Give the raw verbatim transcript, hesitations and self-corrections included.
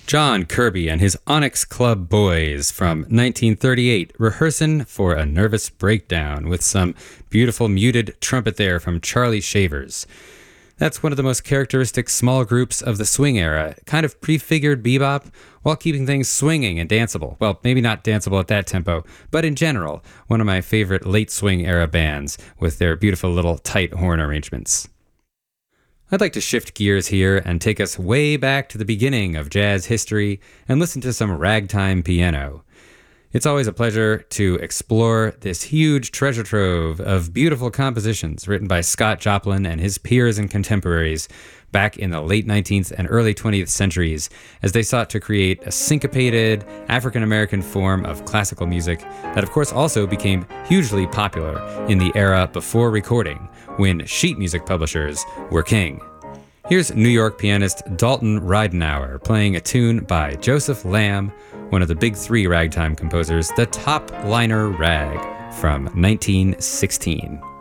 John Kirby and his Onyx Club Boys from nineteen thirty-eight, rehearsing for a nervous breakdown with some beautiful muted trumpet there from Charlie Shavers. That's one of the most characteristic small groups of the swing era, kind of prefigured bebop while keeping things swinging and danceable. Well, maybe not danceable at that tempo, but in general, one of my favorite late swing era bands with their beautiful little tight horn arrangements. I'd like to shift gears here and take us way back to the beginning of jazz history and listen to some ragtime piano. It's always a pleasure to explore this huge treasure trove of beautiful compositions written by Scott Joplin and his peers and contemporaries back in the late nineteenth and early twentieth centuries as they sought to create a syncopated African-American form of classical music that of course also became hugely popular in the era before recording, when sheet music publishers were king. Here's New York pianist Dalton Ridenhour playing a tune by Joseph Lamb, one of the big three ragtime composers, the Top Liner Rag from nineteen sixteen.